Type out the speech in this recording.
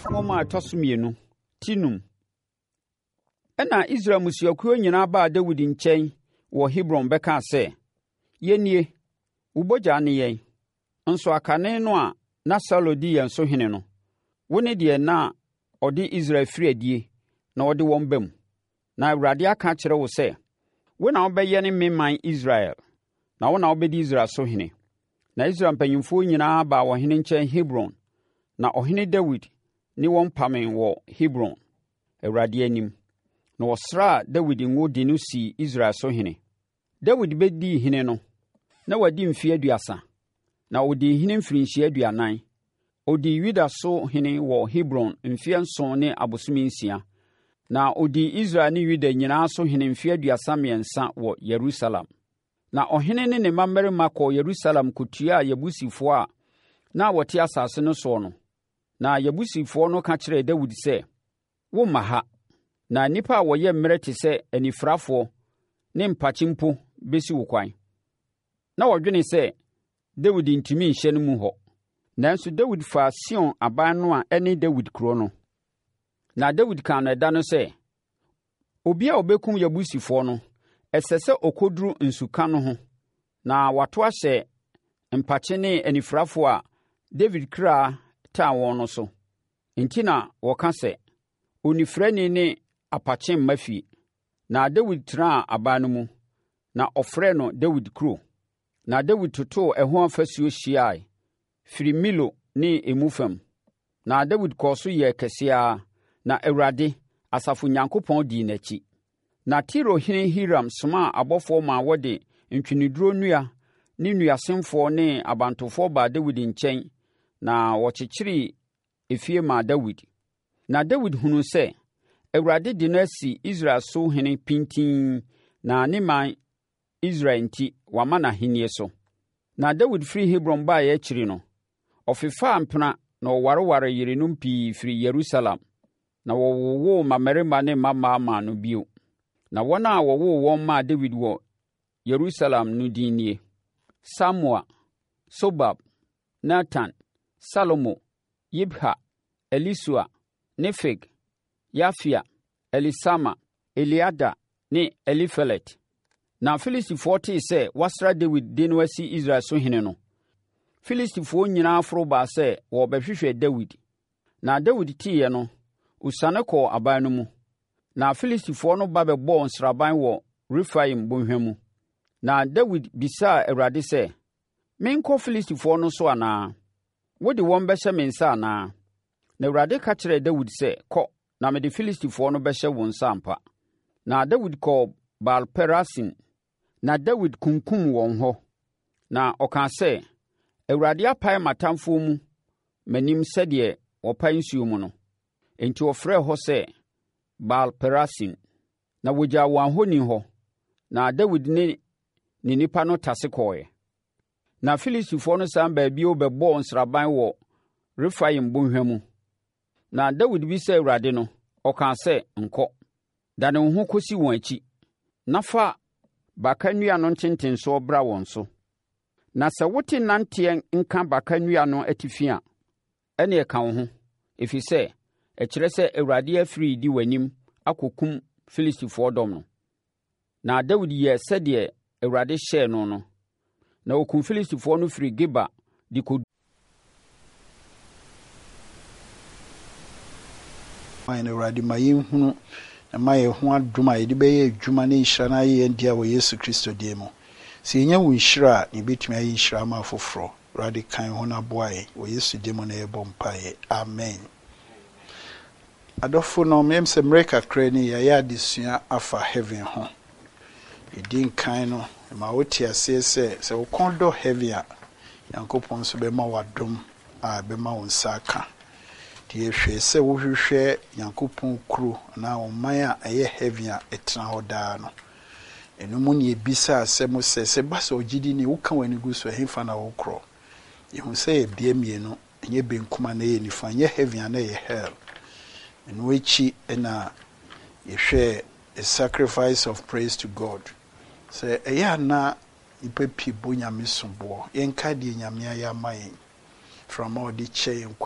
Moma atosumienu tinum. Ena Israel musiakuo nyina ba David nkyɛn wɔ Hebron bɛka sɛ, yenie, ubogya ne yɛn. Nso akane no a na Saulo di yɛn so hene no. Wo ne deɛ na ɔde Israel firi adie na ɔde wɔn bam. Na Awurade aka kyerɛ wo sɛ, wo na wobɛyɛ ne meman Israel, na wo na wobɛdi Israel so hene. Na Israel mpanyimfoɔ nyinaa baa ɔhene nkyɛn Hebron, na ɔhene David ne wɔn pamee wɔ Hebron, Awurade anim. Na wɔsraa David ngo de no sii Israel so hene. David bɛdii hene no, na wadi mfeɛ 30, na ɔdii hene mfirinhyia 40. Ɔdii Yuda so hene wɔ Hebron mfeɛ 7 ne abosom 6, na ɔdii Israel ne Yuda nyinaa so hene mfeɛ 33 wɔ Yerusalem. Na ɔhene ne ne mmammarima kɔɔ Yerusalem kɔtuaa Yebusifoɔ a na wɔte asase no soɔ no. Na Yebusifoɔ no ka kyerɛɛ Dawid sɛ, womma ha, na nnipa a wɔyɛ mmerɛ te sɛ anifirafoɔ ne mpakye mpo bɛsi wo kwan. Na wɔdwene sɛ Dawid ntumi nhyɛ no mu hɔ. Nanso Dawid faa Sion aban no a ɛne Dawid kuro no. Na Dawid kaa no ɛda no sɛ, obi a ɔbɛkum Yebusifoɔ no, ɛsɛ sɛ ɔkɔduru nsuka no ho, na wato ahyɛ mpakye ne anifirafoɔ a David kraa taa wɔn no so. Enti na wɔka sɛ, onifirani ne apakye mma fie. Na Dawid tenaa aban no mu, na ɔfrɛ no Dawid kuro. Na Dawid totoo ɛho afasuo hyiae, firi Milo ne emu fam. Na Dawid kɔɔ so yɛɛ kɛseɛ, na Awurade, Asafo Nyankopɔn dii n'akyi. Na Tirohene Hiram somaa abɔfoɔ ma wɔde ntweneduro nnua ne nnuasemfoɔ ne abantofoɔ baa Dawid nkyɛn, na wɔkyekyeree efie maa Dawid. Na Dawid hunuu sɛ, Awurade de no asi Israel so hene pintin, na ne man Israel nti wama n'ahennie so. Na Dawid firi Hebron baeɛ akyiri no, ɔfefaa mpena na ɔwareware yerenom pii firi Yerusalem, na wɔwowoo mmammarima ne mmammaa maa no bio. Na wɔn a wɔwoo wɔn maa Dawid wɔ Yerusalem no din nie: Samua, Sobab, Natan, Salomo, Yibha, Elisua, Nefeg, Yafia, Elisama, Eliada ne Elifelet. Na Filistifoɔ tee sɛ wɔasra Dawid de no asi Israel so hene no, Filistifoɔ nyinaa foro baa sɛ wɔbɛhwehwɛ Dawid. Na Dawid teeɛ no, ɔsiane kɔɔ aban no mu. Na Filistifoɔ no ba bɛbɔɔ nsraban wɔ Refaim bɔnhwa mu. Na Dawid bisaa Awurade sɛ, menkɔ Filistifoɔ no so anaa? Wode wɔn bɛhyɛ me nsa anaa? Na Awurade ka kyerɛɛ Dawid sɛ, kɔ, na mede Filistifoɔ no bɛhyɛ wo nsa ampa. Na Dawid kɔɔ Baal-Perasim, na Dawid kunkum wɔn hɔ. Na ɔkaa sɛ, Awurade apae m'atamfoɔ mu m'anim sɛdeɛ wɔpae nsuo mu no. Enti ɔfrɛɛ hɔ sɛ Baal-Perasim, na wɔgyaa wɔn ahoni hɔ. Na Dawid ne nnipa no tase kɔɔeɛ. Na Filistifoɔ no san baa bio bɛbɔɔ nsraban wɔ Refaim bɔnhwa mu. Na Dawid bisaa Awurade no, ɔkaa sɛ, nkɔ, dane wo ho kɔsi wɔn akyi, na fa baka nnua no ntentensoɔ bra wɔn so. Na sɛ wote nanteɛ nka baka nnua no atifi a, ɛne ɛka wo ho, ɛfiri sɛ, ɛkyerɛ sɛ Awurade afiri di w'anim akɔkum Filistifoɔ dɔm no. Na Dawid yɛɛ sɛdeɛ Awurade hyɛɛ no no. Na wɔkum Filistifoɔ no firi Geba de kɔdu. Awurade ma yɛnhunu na ma yɛn ho adom a yɛde bɛyɛ adwuma ne nhyira no ayɛ yɛn di a wɔ Yesu Kristo din mu. Sɛ yɛnya wo nhyira a, ne yɛbɛtumi ayɛ nhyira ma afoforɔ. Awurade kan ho no aboa yɛn wɔ Yesu din mu na yɛbɔ mpaeɛ. Amen. Adɔfo no, mmɛm sɛ mmerɛ kakra ni yɛayɛ adesua afa heaven ho. Yɛdi nkan no, ma wote aseɛ sɛ wo kɔn dɔ heaven a, Nyankopɔn nso bɛma wadom a bɛma wo nsa aka. Yɛhwɛ sɛ wohwehwɛ Nyankopɔn kuro na ɔman a ɛyɛ heaven a ɛtena hɔ daa no. Ɛno mu ne yɛbisa asɛm sɛ ba sɛ ogyidi ne woka w'ani gu so ɛhefa na wokorɔ. Yɛhu sɛ yɛbea mmienu, ɛnyɛ benkum a na yɛ nifa, ɛnyɛ heaven a na yɛ hell. Ɛno akyi ɛna yɛhwɛ a sacrifice of praise to God. Sɛ ɛyɛ ana nipa pii bɔ Nyame somboɔ, yɛnka deɛ Nyame ayɛ ama yɛn, from all the kyɛ yɛn